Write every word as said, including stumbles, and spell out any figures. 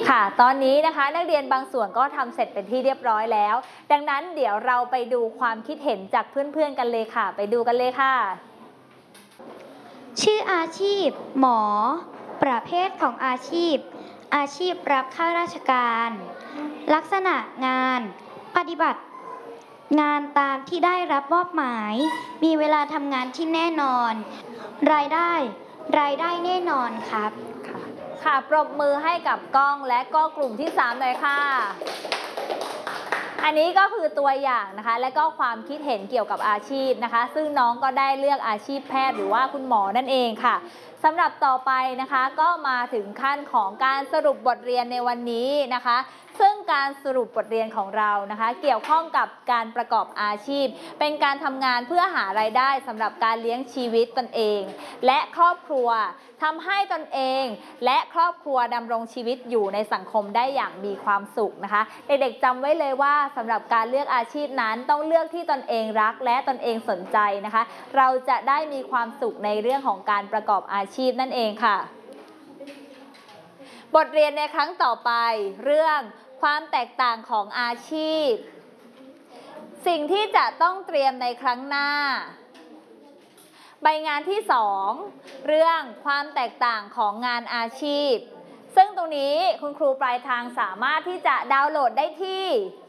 ค่ะตอนนี้นะคะนักเรียนบางส่วนก็ทำเสร็จเป็นที่เรียบร้อยแล้วดังนั้นเดี๋ยวเราไปดูความคิดเห็นจากเพื่อนๆกันเลยค่ะไปดูกันเลยค่ะชื่ออาชีพหมอประเภทของอาชีพอาชีพรับข้าราชการลักษณะงานปฏิบัติงานตามที่ได้รับมอบหมายมีเวลาทำงานที่แน่นอนรายได้รายได้แน่นอนครับค่ะปรบมือให้กับกล้องและก็กลุ่มที่สามเลยค่ะอันนี้ก็คือตัวอย่างนะคะและก็ความคิดเห็นเกี่ยวกับอาชีพนะคะซึ่งน้องก็ได้เลือกอาชีพแพทย์หรือว่าคุณหมอนั่นเองค่ะสำหรับต่อไปนะคะก็มาถึงขั้นของการสรุปบทเรียนในวันนี้นะคะซึ่งการสรุปบทเรียนของเรานะคะเกี่ยวข้องกับการประกอบอาชีพเป็นการทำงานเพื่อหารายได้สำหรับการเลี้ยงชีวิตตนเองและครอบครัวทำให้ตนเองและครอบครัวดำรงชีวิตอยู่ในสังคมได้อย่างมีความสุขนะคะเด็กๆจำไว้เลยว่าสำหรับการเลือกอาชีพนั้นต้องเลือกที่ตนเองรักและตนเองสนใจนะคะเราจะได้มีความสุขในเรื่องของการประกอบอาชีพนั่นเองค่ะบทเรียนในครั้งต่อไปเรื่องความแตกต่างของอาชีพสิ่งที่จะต้องเตรียมในครั้งหน้าใบงานที่สองเรื่องความแตกต่างของงานอาชีพซึ่งตรงนี้คุณครูปลายทางสามารถที่จะดาวน์โหลดได้ที่